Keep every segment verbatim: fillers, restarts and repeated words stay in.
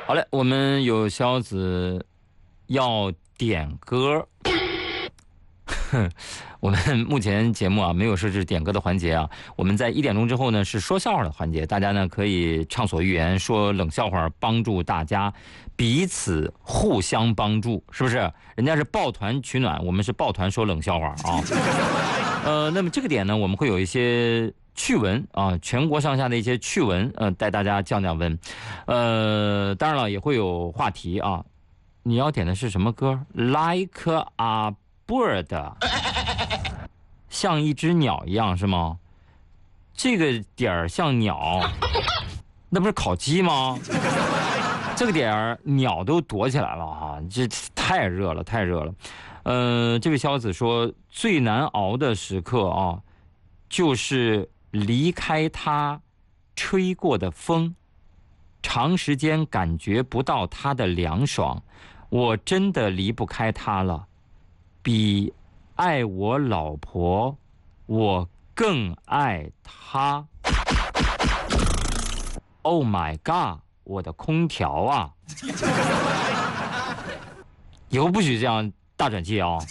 好嘞，我们有小子要点歌。我们目前节目啊没有设置点歌的环节啊，我们在一点钟之后呢是说笑话的环节，大家呢可以畅所欲言，说冷笑话，帮助大家彼此互相帮助，是不是？人家是抱团取暖，我们是抱团说冷笑话啊。呃，那么这个点呢，我们会有一些趣闻啊，全国上下的一些趣闻，呃，带大家降降温。呃，当然了，也会有话题啊。你要点的是什么歌 ？Like a bird， 像一只鸟一样是吗？这个点儿像鸟，那不是烤鸡吗？这个点儿鸟都躲起来了哈、啊，这太热了，太热了。呃，这位小子说，最难熬的时刻啊，就是离开他吹过的风，长时间感觉不到他的凉爽，我真的离不开他了。比爱我老婆，我更爱他。Oh my god， 我的空调啊！以后不许这样大转气啊！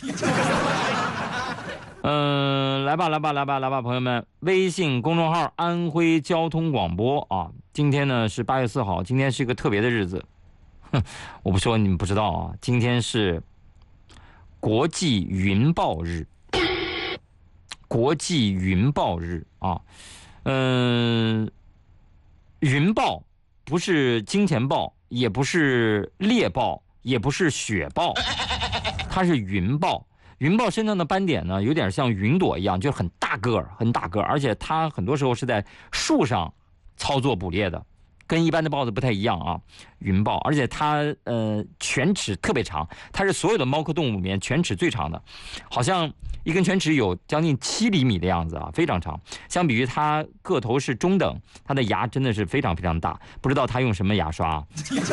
嗯、呃，来吧，来吧，来吧，来吧，朋友们，微信公众号安徽交通广播啊，今天呢是八月四号，今天是一个特别的日子。哼，我不说你们不知道啊，今天是国际云豹日。国际云豹日啊，嗯、呃，云豹不是金钱豹，也不是猎豹，也不是雪豹，它是云豹。云豹身上的斑点呢，有点像云朵一样，就是很大个儿，很大个儿，而且它很多时候是在树上操作捕猎的，跟一般的豹子不太一样啊。云豹，而且它呃犬齿特别长，它是所有的猫科动物里面犬齿最长的，好像一根犬齿有将近七厘米的样子啊，非常长。相比于它个头是中等，它的牙真的是非常非常大，不知道它用什么牙刷啊。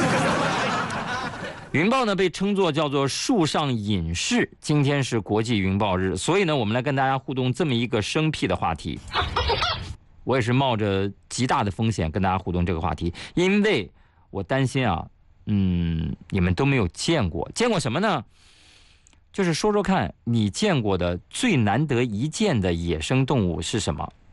云豹呢被称作叫做树上隐士，今天是国际云豹日，所以呢我们来跟大家互动这么一个生僻的话题。我也是冒着极大的风险跟大家互动这个话题，因为我担心啊，嗯，你们都没有见过，见过什么呢？就是说说看你见过的最难得一见的野生动物是什么？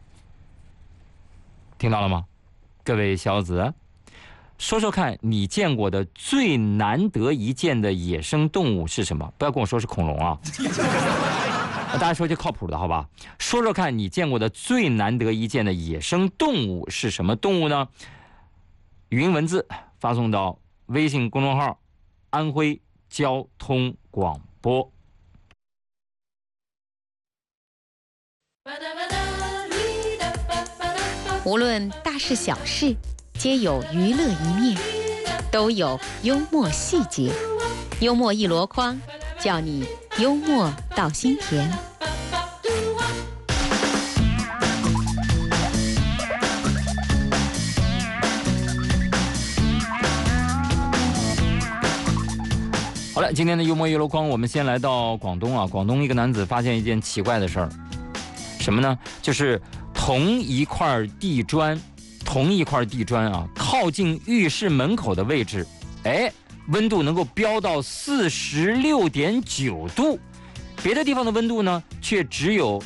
听到了吗？各位小子，说说看你见过的最难得一见的野生动物是什么？不要跟我说是恐龙啊。大家说句靠谱的好吧？说说看你见过的最难得一见的野生动物是什么动物呢？语音文字发送到微信公众号安徽交通广播。 无论大事小事，皆有娱乐一面，都有幽默细节。幽默一箩筐，叫你幽默到心田。 好了，今天的幽默一箩筐，我们先来到广东啊。广东一个男子发现一件奇怪的事儿，什么呢？就是同一块地砖，同一块地砖啊，靠近浴室门口的位置，哎，温度能够飙到四十六点九度，别的地方的温度呢，却只有